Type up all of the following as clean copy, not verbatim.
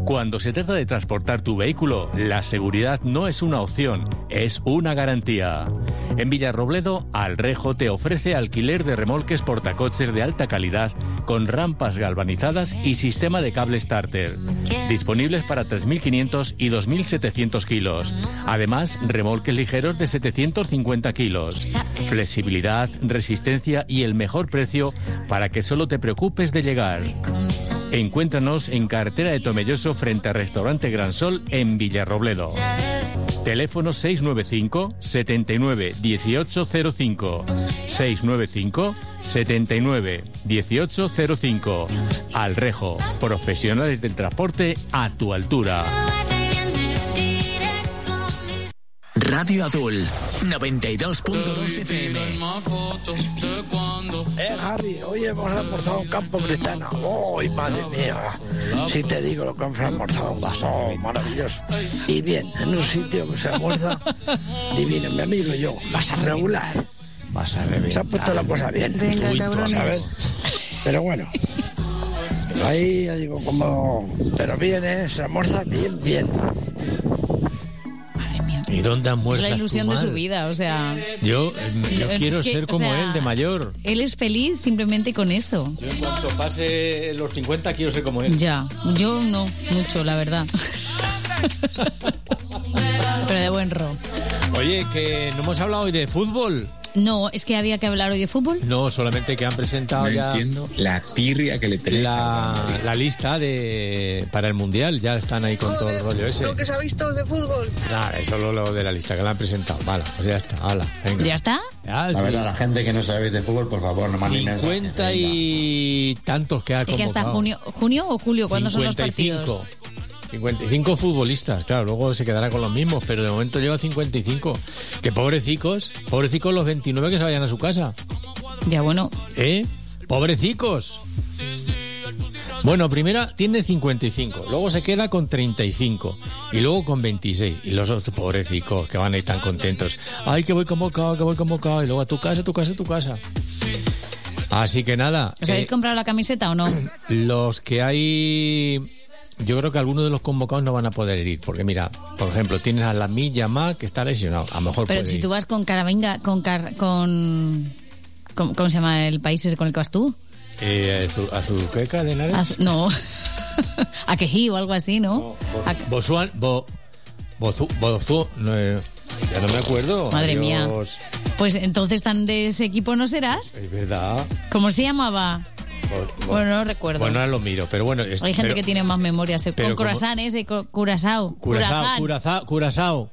Cuando se trata de transportar tu vehículo, la seguridad no es una opción, es una garantía. En Villarrobledo, Alrejo te ofrece alquiler de remolques portacoches de alta calidad con rampas galvanizadas y sistema de cable starter. Disponibles para 3.500 y 2.700 kilos. Además, remolques ligeros de 750 kilos. Flexibilidad, resistencia y el mejor precio para que solo te preocupes de llegar. Encuéntranos en carretera de Tomelloso frente al restaurante Gran Sol en Villarrobledo. Teléfono 695 79 1805. 695 79 1805. Alrejo, profesionales del transporte a tu altura. Radio Azul 92.2 FM. Harry, hoy hemos almorzado en Campo Bretana. ¡Ay, madre mía! Si te digo lo que hemos almorzado. ¡Oh, maravilloso! Y bien, en un sitio que se almuerza divino, mi amigo y yo. Vas a regular. Vas a reventar. Se ha puesto la cosa bien. Venga, Vas a ver. Pero bueno, ahí ya digo como... Pero bien, se almuerza bien. ¿Y dónde almuerzas Es la ilusión tú, de su Mar? vida, o sea... Yo quiero ser como o sea, él, de mayor. Él es feliz simplemente con eso. Yo en cuanto pase los 50 quiero ser como él. Ya, yo no, mucho, la verdad. Pero de buen ro. Oye, que no hemos hablado hoy de fútbol. No, es que había que hablar hoy de fútbol. No, solamente que han presentado No ya entiendo la tirria que le tenéis. la lista para el Mundial. Ya están ahí con todo el rollo ese. ¿Lo que sabéis todos de fútbol? Nada, es solo lo de la lista que la han presentado. Vale, pues ya está. Hala, venga. ¿Ya está? Ya, La sí. verdad, la gente que no sabe de fútbol, por favor, no manden mensajes. 50 y tantos que ha Es que hasta convocado. junio o julio, ¿cuándo son los 55. partidos? 55 futbolistas, claro, luego se quedará con los mismos, pero de momento lleva 55. Que pobrecicos los 29 que se vayan a su casa. Ya, bueno. Pobrecicos. Bueno, primera tiene 55, luego se queda con 35 y luego con 26. Y los otros pobrecicos que van a ir tan contentos. Ay, que voy convocado. Y luego a tu casa. Así que nada. ¿Os habéis comprado la camiseta o no? Los que hay... Yo creo que algunos de los convocados no van a poder ir, porque mira, por ejemplo, tienes a Lamine Yamal que está lesionado, a lo mejor Pero puede si ir. tú vas con Caravenga, ¿cómo se llama el país ese con el que vas tú? ¿Azuqueca de Henares? No, Akejí o algo así, ¿no? Bozuan, ya no me acuerdo. Madre Adiós. mía. Pues entonces tan de ese equipo no serás. Es verdad. ¿Cómo se llamaba? Bueno, no recuerdo. Bueno, ahora lo miro, pero bueno. Hay gente que tiene más memoria. Con croissant ese, Curazao. Curazao.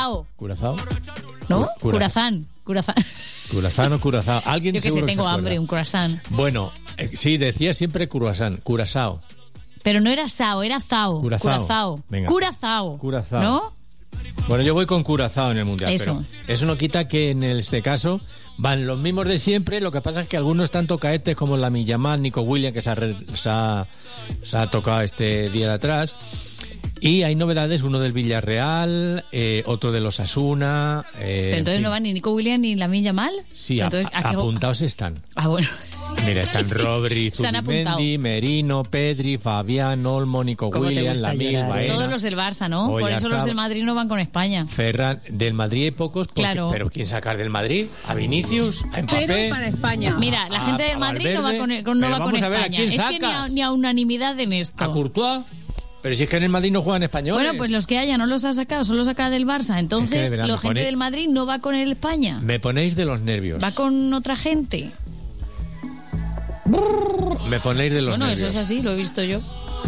¿No? Curazán. Curazao o Curazao. Alguien Yo que sé, seguro que tengo se hambre, acuerda. un croissant. Bueno, sí, decía siempre Curazao. Pero no era Sao, era Zao. Curazao. Venga. Curazao. ¿No? Bueno, yo voy con Curazao en el Mundial, Eso. pero eso no quita que en este caso van los mismos de siempre. Lo que pasa es que algunos están tocaetes como Lamine Yamal, Nico Williams, que se ha tocado este día de atrás. Y hay novedades, uno del Villarreal, otro de los Osasuna. Pero entonces no van ni Nico Williams ni Lamine Yamal. Sí, entonces, apuntados están. Ah, bueno. Mira, están Rodri, Se han apuntado. Zubimendi, Merino, Pedri, Fabián, Olmo, Nico Williams, Lamine, Baena. Todos los del Barça, ¿no? Por eso los del Madrid no van con España. Ferran, del Madrid hay pocos, Claro. pero ¿quién sacar del Madrid? ¿A Vinicius? ¿A Mbappé? Pero para España. Mira, la gente del Madrid no va Valverde. con Pero España. vamos a ver, ¿a quién es que sacas? ni a unanimidad en esto. ¿A Courtois? Pero si es que en el Madrid no juegan españoles. Bueno, pues los que haya no los ha sacado, solo saca del Barça. Entonces, Es que de verdad la me gente pone- del Madrid no va con el España. Me ponéis de los nervios. Va con otra gente. Me ponéis de los Bueno, nervios. eso es así, lo he visto yo.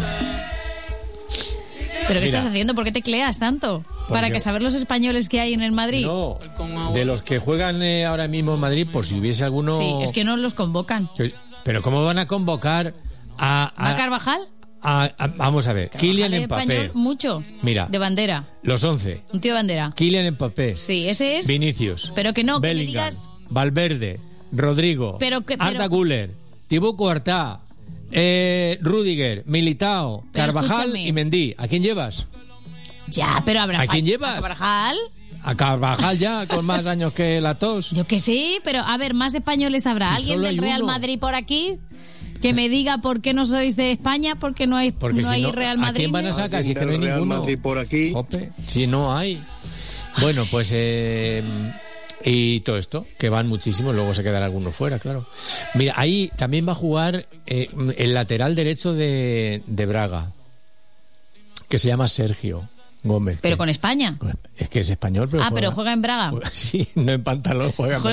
¿Pero qué Mira. estás haciendo? ¿Por qué te cleas tanto? ¿Para que saber los españoles que hay en el Madrid? No, de los que juegan ahora mismo en Madrid, por si hubiese alguno... Sí, es que no los convocan. Pero ¿cómo van a convocar ¿Va Carvajal? vamos a ver, Kylian Vale, Mbappé, español, mucho. Mira. De bandera. los 11, Un tío de bandera. Kylian Mbappé, Sí, ese es. Vinicius, Pero que no, que me Bellingham, digas. Valverde, Rodrigo, Pero Arda Güler, Thibaut Courtois, Rüdiger, Militao, Pero Carvajal escúchame. y Mendy. ¿A quién llevas? Ya, pero habrá. ¿A quién llevas? ¿A Carvajal? A Carvajal ya, con más años que la tos. Yo que sí, pero a ver, más españoles habrá. Si ¿Alguien solo del hay Real uno. Madrid por aquí? que me diga por qué no sois de España, porque no hay, Porque no si hay no, Real ¿a Madrid. quién van a sacar? Si es que no hay Real ninguno. Madrid por aquí. Jope, si no hay. Bueno, pues y todo esto, que van muchísimos, luego se quedarán algunos fuera, claro. Mira, ahí también va a jugar el lateral derecho de Braga, que se llama Sergio Gómez. Pero con España. Es que es español, pero pero juega en Braga. Sí, no en pantalón, juega en Braga.